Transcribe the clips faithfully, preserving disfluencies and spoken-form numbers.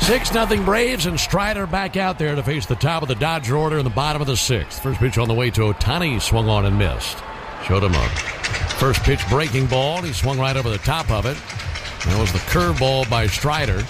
six nothing Braves, and Strider back out there to face the top of the Dodger order in the bottom of the sixth. First pitch on the way to Ohtani, swung on and missed. Showed him a first pitch breaking ball. He swung right over the top of it. That was the curveball by Strider.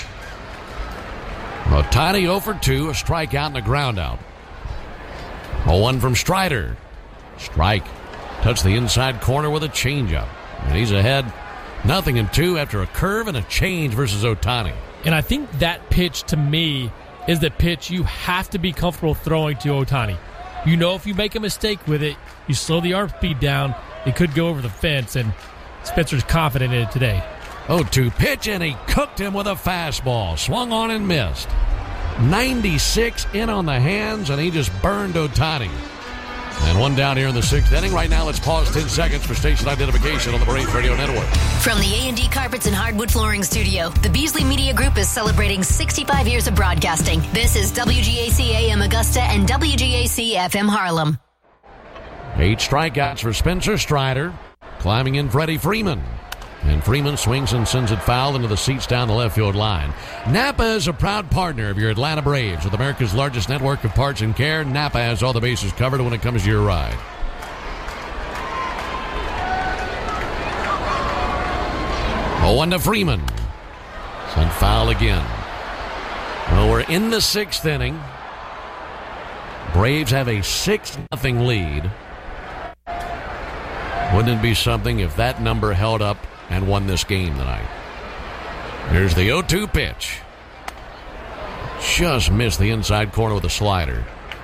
Ohtani oh for two, a strikeout and a groundout. oh one from Strider. Strike. Touched the inside corner with a changeup. And he's ahead nothing in two after a curve and a change versus Ohtani. And I think that pitch, to me, is the pitch you have to be comfortable throwing to Ohtani. You know if you make a mistake with it, you slow the arm speed down, it could go over the fence, and Spencer's confident in it today. oh two pitch, and he cooked him with a fastball. Swung on and missed. ninety-six in on the hands, and he just burned Ohtani. And one down here in the sixth inning. Right now, let's pause ten seconds for station identification on the Braves Radio Network. From the A and D Carpets and Hardwood Flooring Studio, the Beasley Media Group is celebrating sixty-five years of broadcasting. This is W G A C A M Augusta and W G A C F M Harlem. Eight strikeouts for Spencer Strider. Climbing in Freddie Freeman. And Freeman swings and sends it foul into the seats down the left field line. Napa is a proud partner of your Atlanta Braves. With America's largest network of parts and care, Napa has all the bases covered when it comes to your ride. oh one to Freeman. Sent foul again. Well, we're in the sixth inning. Braves have a six nothing lead. Wouldn't it be something if that number held up and won this game tonight? Here's the oh two pitch. Just missed the inside corner with a slider.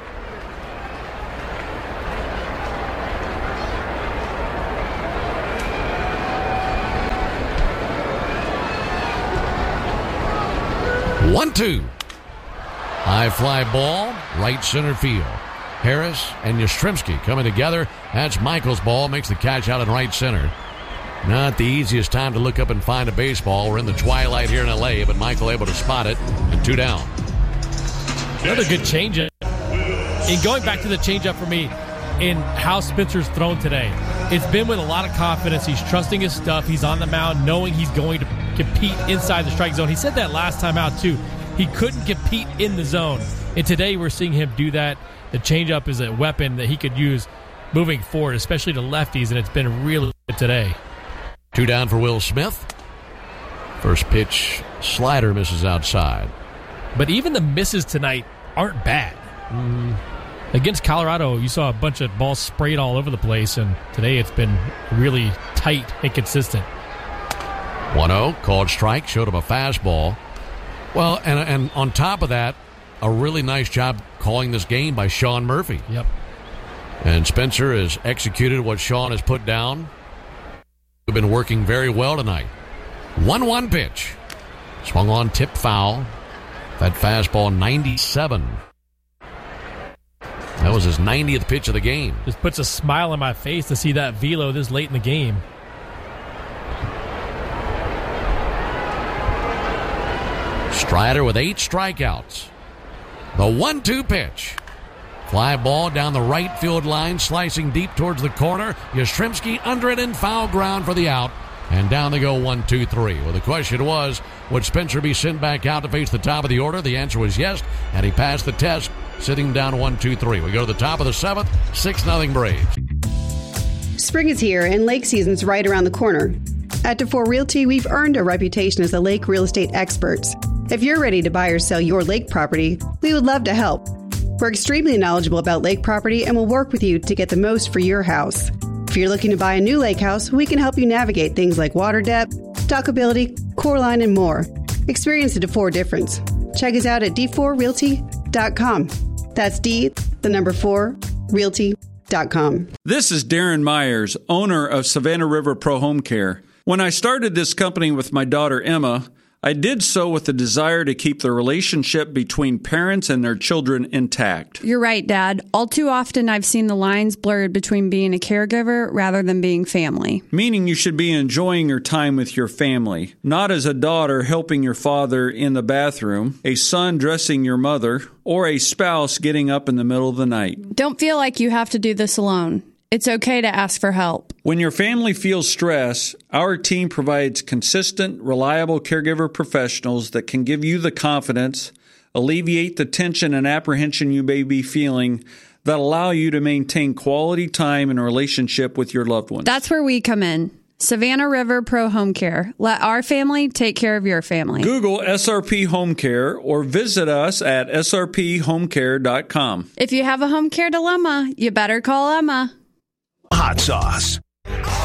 one two. High fly ball, right center field. Harris and Yastrzemski coming together. That's Michael's ball, makes the catch out in right center. Not the easiest time to look up and find a baseball. We're in the twilight here in L A, but Michael able to spot it, and two down. Another good changeup. And going back to the changeup for me, in how Spencer's thrown today, it's been with a lot of confidence. He's trusting his stuff. He's on the mound knowing he's going to compete inside the strike zone. He said that last time out, too. He couldn't compete in the zone. And today we're seeing him do that. The changeup is a weapon that he could use moving forward, especially to lefties, and it's been really good today. Two down for Will Smith. First pitch, slider misses outside. But even the misses tonight aren't bad. Mm. Against Colorado, you saw a bunch of balls sprayed all over the place, and today it's been really tight and consistent. one oh, called strike, showed him a fastball. Well, and, and on top of that, a really nice job calling this game by Sean Murphy. Yep. And Spencer has executed what Sean has put down. We've been working very well tonight. one one pitch. Swung on, tip foul. That fastball, ninety-seven. That was his ninetieth pitch of the game. Just puts a smile on my face to see that velo this late in the game. Strider with eight strikeouts. The one two pitch. Fly ball down the right field line, slicing deep towards the corner. Yastrzemski under it in foul ground for the out. And down they go one two three. Well, the question was, would Spencer be sent back out to face the top of the order? The answer was yes, and he passed the test, sitting down one two three. We go to the top of the seventh, six nothing Braves. Spring is here, and lake season's right around the corner. At DeFore Realty, we've earned a reputation as the lake real estate experts. If you're ready to buy or sell your lake property, we would love to help. We're extremely knowledgeable about lake property and will work with you to get the most for your house. If you're looking to buy a new lake house, we can help you navigate things like water depth, dockability, core line, and more. Experience the DeFore difference. Check us out at d four realty dot com. That's D, the number four, realty dot com. This is Darren Myers, owner of Savannah River Pro Home Care. When I started this company with my daughter Emma, I did so with the desire to keep the relationship between parents and their children intact. You're right, Dad. All too often I've seen the lines blurred between being a caregiver rather than being family. Meaning you should be enjoying your time with your family, not as a daughter helping your father in the bathroom, a son dressing your mother, or a spouse getting up in the middle of the night. Don't feel like you have to do this alone. It's okay to ask for help. When your family feels stress, our team provides consistent, reliable caregiver professionals that can give you the confidence, alleviate the tension and apprehension you may be feeling, that allow you to maintain quality time and relationship with your loved ones. That's where we come in. Savannah River Pro Home Care. Let our family take care of your family. Google S R P Home Care or visit us at S R P home care dot com. If you have a home care dilemma, you better call Emma. Hot sauce.